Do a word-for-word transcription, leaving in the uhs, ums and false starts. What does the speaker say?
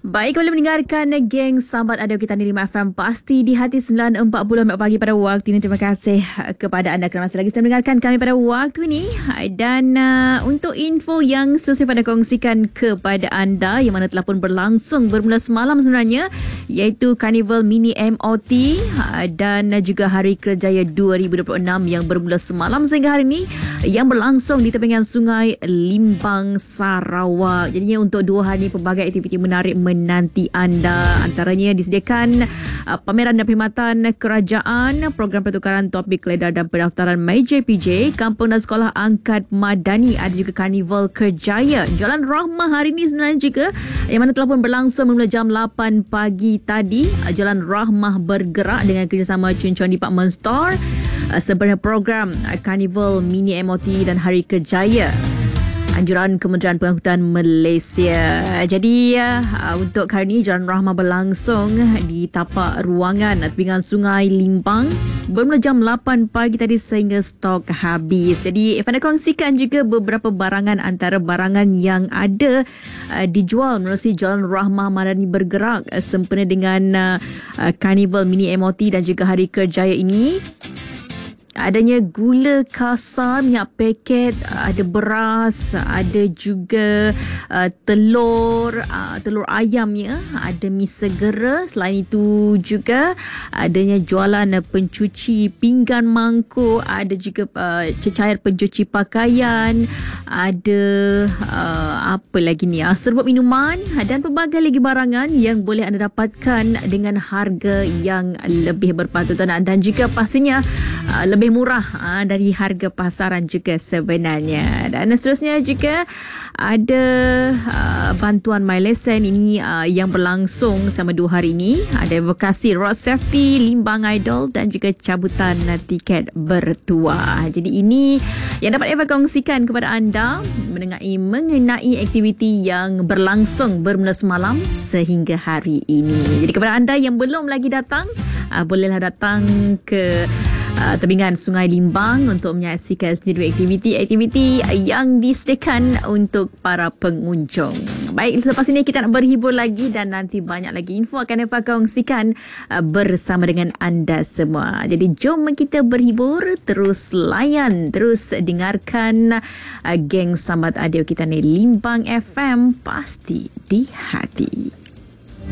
Baik, kembali mendengarkan geng Sambat Audio kita di lima F M Pasti di Hati sembilan empat puluh pagi pada waktu ini. Terima kasih kepada anda kerana masih lagi sedang mendengarkan kami pada waktu ini. Dan uh, untuk info yang seterusnya pada kongsikan kepada anda yang mana telah pun berlangsung bermula semalam sebenarnya, iaitu Carnival Mini M O T uh, dan juga Hari Kerjaya dua ribu dua puluh enam yang bermula semalam sehingga hari ini yang berlangsung di tepian Sungai Limbang, Sarawak. Jadinya untuk dua hari ini pelbagai aktiviti menarik menanti anda. Antaranya disediakan uh, pameran dan perkhidmatan kerajaan, program pertukaran topik keledar dan pendaftaran M Y J P J, kampung dan sekolah angkat madani, ada juga Karnival Kerjaya. Jalan Rahmah hari ini sebenarnya juga yang mana telah pun berlangsung bermula jam lapan pagi tadi. Uh, Jalan Rahmah bergerak dengan kerjasama Chun Chuan Department Store uh, sebenarnya program uh, Karnival Mini M O T dan Hari Kerjaya anjuran Kementerian Pengangkutan Malaysia. Jadi uh, untuk hari ini Jalan Rahmah berlangsung di tapak ruangan tepian Sungai Limbang bermula jam lapan pagi tadi sehingga stok habis. Jadi Evan nak kongsikan juga beberapa barangan antara barangan yang ada uh, dijual melalui Jalan Rahmah Madani bergerak uh, sempena dengan uh, uh, Carnival Mini M O T dan juga Hari Kerjaya ini. Adanya gula kasar, minyak paket, ada beras, ada juga uh, telur, uh, telur ayam ya, ada mi segera. Selain itu juga adanya jualan uh, pencuci pinggan mangkuk, ada juga uh, cecair pencuci pakaian, ada uh, apa lagi ni, uh, serbuk minuman dan pelbagai lagi barangan yang boleh anda dapatkan dengan harga yang lebih berpatutan dan juga pastinya uh, lebih murah aa, dari harga pasaran juga sebenarnya. Dan seterusnya juga ada aa, bantuan My Lesson ini aa, yang berlangsung selama dua hari ini. Ada advokasi road safety, Limbang Idol dan juga cabutan tiket bertuah. Jadi ini yang dapat Eva kongsikan kepada anda mengenai mengenai aktiviti yang berlangsung bermula semalam sehingga hari ini. Jadi kepada anda yang belum lagi datang, aa, bolehlah datang ke Uh, tebingan Sungai Limbang untuk menyaksikan sendiri aktiviti-aktiviti yang disediakan untuk para pengunjung. Baik, selepas ini kita nak berhibur lagi dan nanti banyak lagi info akan Eva kongsikan uh, bersama dengan anda semua. Jadi jom kita berhibur, terus layan, terus dengarkan uh, geng Sambat Audio kita ni Limbang F M Pasti di Hati.